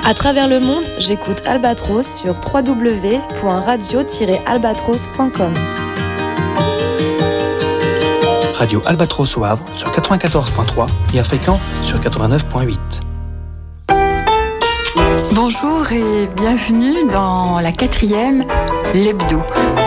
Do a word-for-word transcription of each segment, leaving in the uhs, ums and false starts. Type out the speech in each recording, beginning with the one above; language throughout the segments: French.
À travers le monde, j'écoute Albatros sur w w w point radio tiret albatros point com. Radio Albatros au Havre sur quatre-vingt-quatorze virgule trois et à Fécamp sur quatre-vingt-neuf virgule huit. Bonjour et bienvenue dans la quatrième, l'hebdo.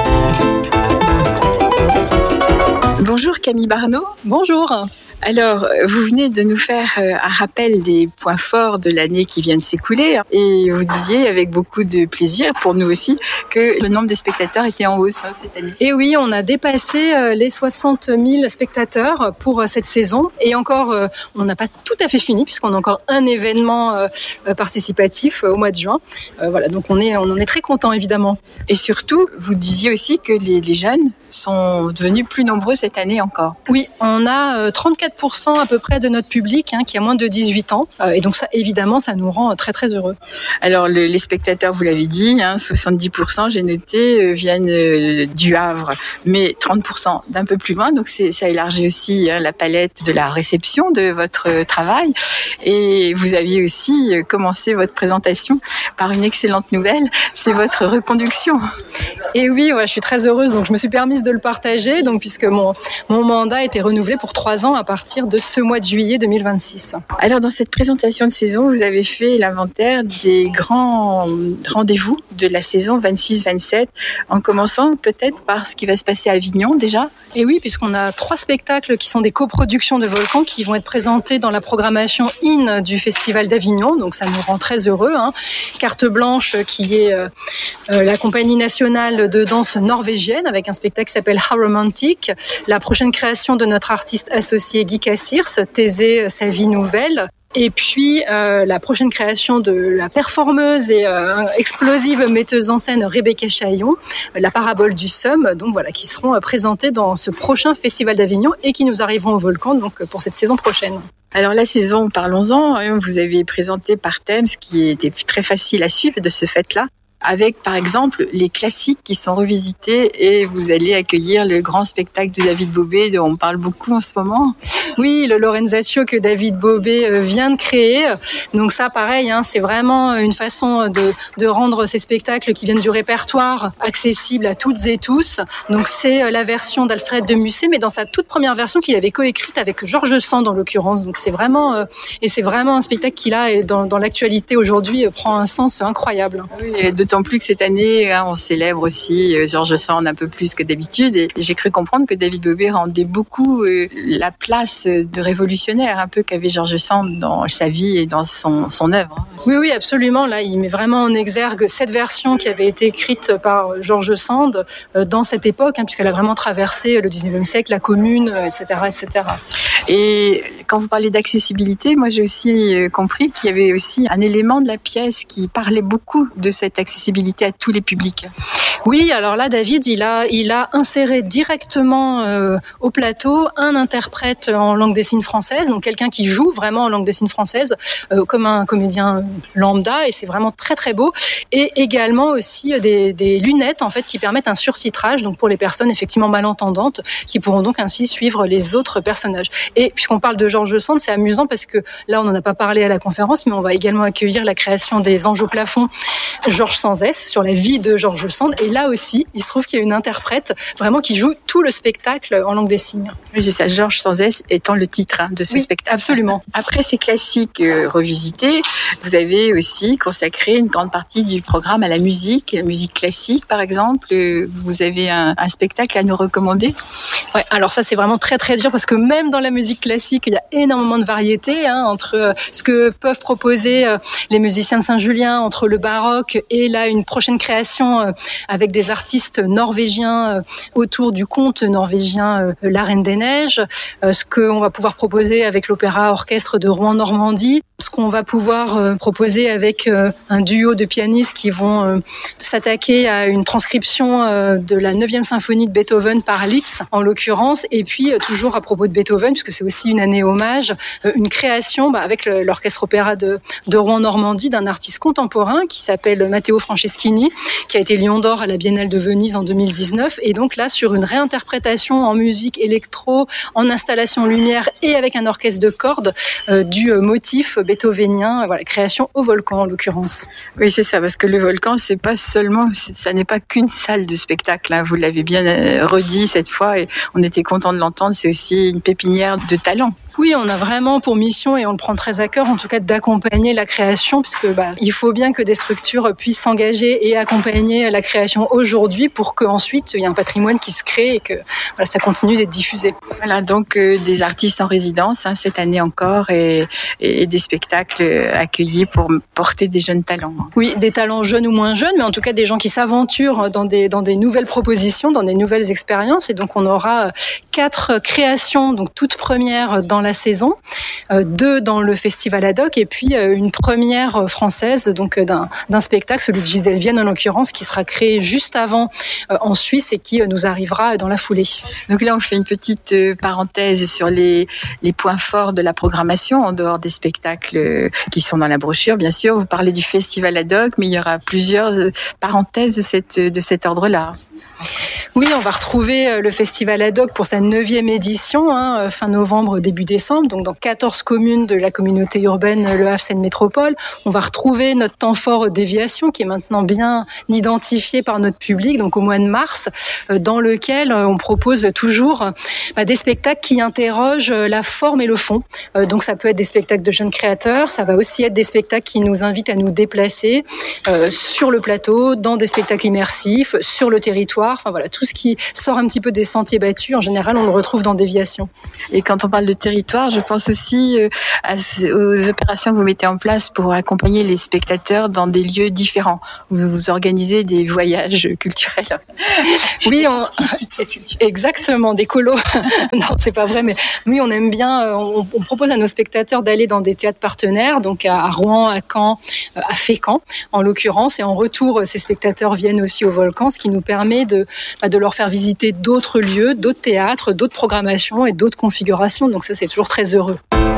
Bonjour Camille Barneau. Bonjour. Alors, vous venez de nous faire un rappel des points forts de l'année qui vient de s'écouler et vous disiez avec beaucoup de plaisir pour nous aussi que le nombre de spectateurs était en hausse hein, cette année. Et oui, on a dépassé les soixante mille spectateurs pour cette saison et encore, on n'a pas tout à fait fini puisqu'on a encore un événement participatif au mois de juin. Voilà, donc on est, on en est très content évidemment. Et surtout, vous disiez aussi que les, les jeunes sont devenus plus nombreux cette année encore. Oui, on a trente-quatre pour cent à peu près de notre public hein, qui a moins de dix-huit ans. Euh, et donc ça, évidemment, ça nous rend très très heureux. Alors le, les spectateurs, vous l'avez dit, hein, soixante-dix pour cent, j'ai noté, euh, viennent euh, du Havre, mais trente pour cent d'un peu plus loin. Donc c'est, ça élargit aussi hein, la palette de la réception de votre euh, travail. Et vous aviez aussi euh, commencé votre présentation par une excellente nouvelle, c'est votre reconduction. Et oui, ouais, je suis très heureuse, donc je me suis permise de le partager, donc puisque mon, mon mandat a été renouvelé pour trois ans à partir de ce mois de juillet deux mille vingt-six. Alors dans cette présentation de saison, vous avez fait l'inventaire des grands rendez-vous de la saison vingt-six vingt-sept, en commençant peut-être par ce qui va se passer à Avignon déjà. Et oui, puisqu'on a trois spectacles qui sont des coproductions de Volcan qui vont être présentés dans la programmation In du Festival d'Avignon, donc ça nous rend très heureux. Hein. Carte Blanche qui est euh, euh, la compagnie nationale de danse norvégienne avec un spectacle qui s'appelle How Romantic, la prochaine création de notre artiste associé Guy Cassirs, Thésée, sa vie nouvelle. Et puis euh, la prochaine création de la performeuse et euh, explosive metteuse en scène Rebecca Chaillon, La parabole du Somme, donc voilà, qui seront présentés dans ce prochain Festival d'Avignon et qui nous arriveront au Volcan donc pour cette saison prochaine. Alors la saison, parlons-en, vous avez présenté par thème, ce qui était très facile à suivre de ce fait-là, avec par exemple les classiques qui sont revisités et vous allez accueillir le grand spectacle de David Bobet dont on parle beaucoup en ce moment. Oui, le Lorenzaccio que David Bobet vient de créer. Donc ça, pareil, hein, c'est vraiment une façon de, de rendre ces spectacles qui viennent du répertoire accessibles à toutes et tous. Donc c'est la version d'Alfred de Musset, mais dans sa toute première version qu'il avait coécrite avec Georges Sand en l'occurrence. Donc c'est vraiment, et c'est vraiment un spectacle qui là, et dans, dans l'actualité aujourd'hui, prend un sens incroyable. Oui, de D'autant plus que cette année, hein, on célèbre aussi euh, Georges Sand un peu plus que d'habitude. Et j'ai cru comprendre que David Bobet rendait beaucoup euh, la place de révolutionnaire un peu qu'avait Georges Sand dans sa vie et dans son, son œuvre. Oui, oui, absolument. Là, il met vraiment en exergue cette version qui avait été écrite par Georges Sand euh, dans cette époque, hein, puisqu'elle a vraiment traversé le dix-neuvième siècle, la Commune, et cetera, et cetera. Et quand vous parlez d'accessibilité, moi j'ai aussi compris qu'il y avait aussi un élément de la pièce qui parlait beaucoup de cette accessibilité à tous les publics. Oui, alors là, David, il a, il a inséré directement euh, au plateau un interprète en langue des signes française, donc quelqu'un qui joue vraiment en langue des signes française, euh, comme un comédien lambda, et c'est vraiment très très beau. Et également aussi des, des lunettes en fait qui permettent un surtitrage, donc pour les personnes effectivement malentendantes, qui pourront donc ainsi suivre les autres personnages. Et puisqu'on parle de Georges Sand, c'est amusant parce que là, on n'en a pas parlé à la conférence, mais on va également accueillir la création des Anges au plafond, Georges sans S, sur la vie de Georges Sand. Et là aussi, il se trouve qu'il y a une interprète vraiment qui joue tout le spectacle en langue des signes. Oui, c'est ça, Georges sans S étant le titre hein, de ce oui, spectacle. Absolument. Après ces classiques euh, revisités, vous avez aussi consacré une grande partie du programme à la musique, la musique classique par exemple. Euh, vous avez un, un spectacle à nous recommander ? Ouais, alors ça c'est vraiment très très dur parce que même dans la musique classique, il y a énormément de variété hein, entre euh, ce que peuvent proposer euh, les musiciens de Saint-Julien, entre le baroque et là une prochaine création euh, avec des artistes norvégiens euh, autour du conte norvégien euh, La Reine des Neiges, euh, ce qu'on va pouvoir proposer avec l'opéra orchestre de Rouen-Normandie, ce qu'on va pouvoir euh, proposer avec euh, un duo de pianistes qui vont euh, s'attaquer à une transcription euh, de la neuvième symphonie de Beethoven par Liszt en l'occurrence, et puis euh, toujours à propos de Beethoven, puisque c'est aussi une année hommage, euh, une création bah, avec le, l'orchestre opéra de, de Rouen-Normandie d'un artiste contemporain qui s'appelle Matteo Franceschini, qui a été Lion d'Or à la Biennale de Venise en deux mille dix-neuf, et donc là sur une réinterprétation en musique électro, en installation lumière et avec un orchestre de cordes euh, du euh, motif beethovénien, voilà, création au volcan en l'occurrence. Oui, c'est ça, parce que le volcan, c'est pas seulement, c'est, ça n'est pas qu'une salle de spectacle, hein, vous l'avez bien redit cette fois, et on était content de l'entendre, c'est aussi une pépinière de talent. Oui, on a vraiment pour mission, et on le prend très à cœur, en tout cas, d'accompagner la création, puisque bah, il faut bien que des structures puissent s'engager et accompagner la création aujourd'hui pour qu'ensuite il y ait un patrimoine qui se crée et que voilà, ça continue d'être diffusé. Voilà, donc euh, des artistes en résidence hein, cette année encore et, et des spectacles accueillis pour porter des jeunes talents. Oui, des talents jeunes ou moins jeunes, mais en tout cas des gens qui s'aventurent dans des, dans des nouvelles propositions, dans des nouvelles expériences. Et donc on aura quatre créations, donc toutes premières dans la saison, euh, deux dans le festival ad hoc et puis euh, une première française donc euh, d'un, d'un spectacle, celui de Gisèle Vienne en l'occurrence, qui sera créé juste avant euh, en Suisse et qui euh, nous arrivera dans la foulée. Donc là on fait une petite euh, parenthèse sur les, les points forts de la programmation en dehors des spectacles euh, qui sont dans la brochure. Bien sûr, vous parlez du festival ad hoc, mais il y aura plusieurs euh, parenthèses de, cette, de cet ordre-là. Oui, on va retrouver le festival ad hoc pour sa neuvième édition, hein, fin novembre, début décembre, donc dans quatorze communes de la communauté urbaine Le Havre Seine Métropole. On va retrouver notre temps fort déviation qui est maintenant bien identifié par notre public, donc au mois de mars, dans lequel on propose toujours bah, des spectacles qui interrogent la forme et le fond. Donc ça peut être des spectacles de jeunes créateurs, ça va aussi être des spectacles qui nous invitent à nous déplacer euh, sur le plateau, dans des spectacles immersifs, sur le territoire. Enfin voilà, tout ce qui sort un petit peu des sentiers battus, en général, on le retrouve dans Déviation. Et quand on parle de territoire, je pense aussi à, aux opérations que vous mettez en place pour accompagner les spectateurs dans des lieux différents. Vous, vous organisez des voyages culturels. Oui, on... exactement, des colos. Non, c'est pas vrai, mais oui, on aime bien. On, on propose à nos spectateurs d'aller dans des théâtres partenaires, donc à Rouen, à Caen, à Fécamp, en l'occurrence. Et en retour, ces spectateurs viennent aussi au Volcan, ce qui nous permet de, de leur faire visiter d'autres lieux, d'autres théâtres, d'autres programmations et d'autres configurations. Donc ça, c'est toujours très heureux.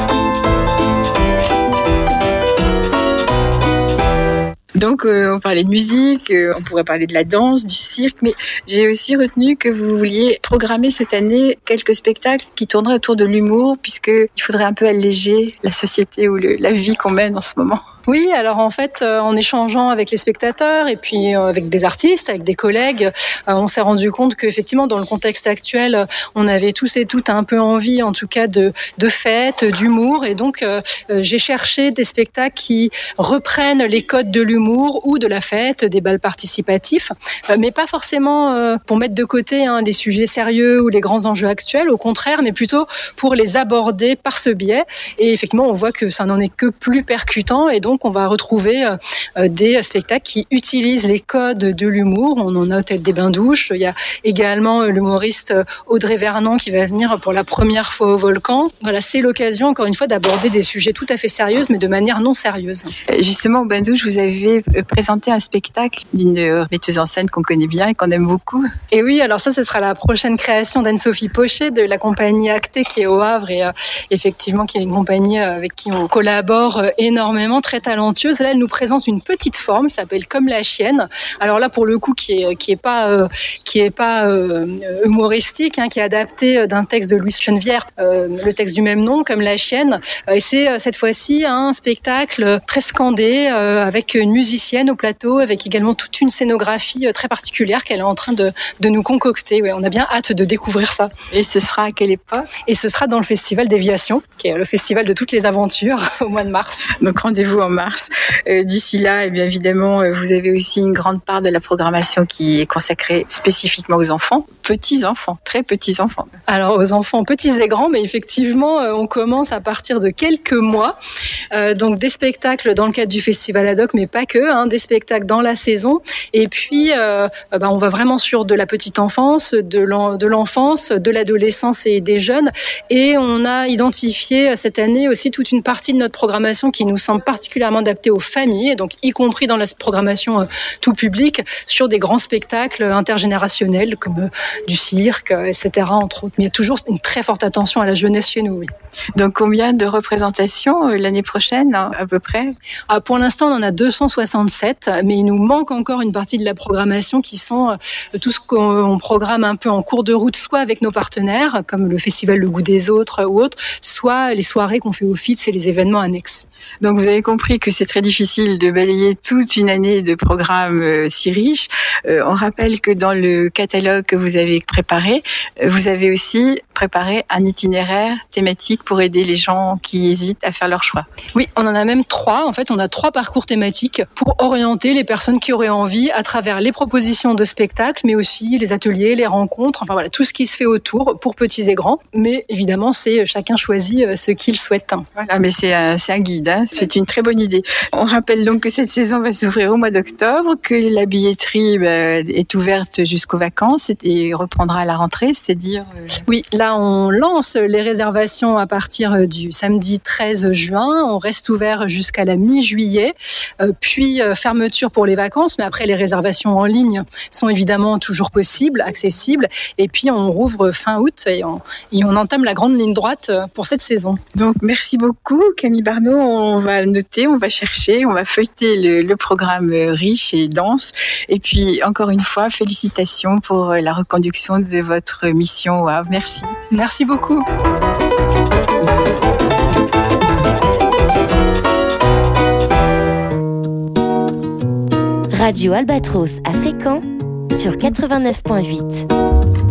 Donc, euh, on parlait de musique, euh, on pourrait parler de la danse, du cirque, mais j'ai aussi retenu que vous vouliez programmer cette année quelques spectacles qui tourneraient autour de l'humour, puisqu'il faudrait un peu alléger la société ou le, la vie qu'on mène en ce moment. Oui, alors en fait, euh, en échangeant avec les spectateurs et puis euh, avec des artistes, avec des collègues, euh, on s'est rendu compte qu'effectivement, dans le contexte actuel, on avait tous et toutes un peu envie, en tout cas, de, de fêtes, d'humour. Et donc, euh, j'ai cherché des spectacles qui reprennent les codes de l'humour ou de la fête, des bals participatifs, euh, mais pas forcément euh, pour mettre de côté hein, les sujets sérieux ou les grands enjeux actuels, au contraire, mais plutôt pour les aborder par ce biais. Et effectivement, on voit que ça n'en est que plus percutant. Et donc, Donc, on va retrouver euh, des spectacles qui utilisent les codes de l'humour. On en a Tête des Bains-Douches. Il y a également euh, l'humoriste Audrey Vernon qui va venir pour la première fois au Volcan. Voilà, c'est l'occasion, encore une fois, d'aborder des sujets tout à fait sérieux, mais de manière non sérieuse. Justement, au Bains-Douches, vous avez présenté un spectacle d'une metteuse en scène qu'on connaît bien et qu'on aime beaucoup. Et oui, alors ça, ce sera la prochaine création d'Anne-Sophie Pochet de la compagnie Acté qui est au Havre et euh, effectivement qui est une compagnie avec qui on collabore énormément, très talentueuse. Là, elle nous présente une petite forme, ça s'appelle Comme la chienne. Alors là, pour le coup, qui est qui est pas euh, qui est pas euh, humoristique, hein, qui est adapté d'un texte de Louise Chenevière, euh, le texte du même nom, Comme la chienne. Et c'est euh, cette fois-ci un spectacle très scandé euh, avec une musicienne au plateau, avec également toute une scénographie très particulière qu'elle est en train de de nous concocter. Ouais, on a bien hâte de découvrir ça. Et ce sera à quelle époque ? Et ce sera dans le festival Déviation, qui est le festival de toutes les aventures au mois de mars. Donc rendez-vous en mars. Euh, d'ici là, et bien évidemment, vous avez aussi une grande part de la programmation qui est consacrée spécifiquement aux enfants, petits enfants, très petits enfants. Alors aux enfants petits et grands, mais effectivement, on commence à partir de quelques mois. Euh, donc des spectacles dans le cadre du festival ad hoc, mais pas que, hein, des spectacles dans la saison. Et puis, euh, bah, on va vraiment sur de la petite enfance, de, l'en, de l'enfance, de l'adolescence et des jeunes. Et on a identifié cette année aussi toute une partie de notre programmation qui nous semble particulièrement adaptée aux familles, donc y compris dans la programmation euh, tout public, sur des grands spectacles intergénérationnels comme euh, du cirque, euh, et cetera, entre autres. Mais il y a toujours une très forte attention à la jeunesse chez nous, oui. Donc combien de représentations euh, l'année prochaine, à peu près ? Ah, pour l'instant, on en a deux cent soixante-sept, mais il nous manque encore une partie de la programmation qui sont euh, tout ce qu'on programme un peu en cours de route, soit avec nos partenaires, comme le festival Le Goût des Autres ou autres, soit les soirées qu'on fait au F I T S et les événements annexes. Donc vous avez compris que c'est très difficile de balayer toute une année de programmes euh, si riches. Euh, on rappelle que dans le catalogue que vous avez préparé, euh, vous avez aussi préparé un itinéraire thématique pour aider les gens qui hésitent à faire leur choix. Oui, on en a même trois. En fait, on a trois parcours thématiques pour orienter les personnes qui auraient envie à travers les propositions de spectacles, mais aussi les ateliers, les rencontres, enfin voilà, tout ce qui se fait autour pour petits et grands. Mais évidemment, c'est chacun choisit ce qu'il souhaite. Voilà, mais c'est un, c'est un guide, hein. C'est une très bonne idée. On rappelle donc que cette saison va s'ouvrir au mois d'octobre, que la billetterie bah, est ouverte jusqu'aux vacances et reprendra à la rentrée, c'est-à-dire... Euh... Oui, là on lance les réservations à partir du samedi treize juin. On reste ouvert jusqu'à la mi-juillet, euh, puis euh, fermeture pour les vacances, mais après les réservations en ligne sont évidemment toujours possibles, accessibles. Et puis on rouvre fin août et on, et on entame la grande ligne droite pour cette saison. Donc merci beaucoup Camille Barneau, on va noter, on va chercher, on va feuilleter le, le programme riche et dense. Et puis encore une fois, félicitations pour la reconduction de votre mission au Havre. Merci. Merci beaucoup. Radio Albatros à Fécamp sur quatre-vingt-neuf virgule huit.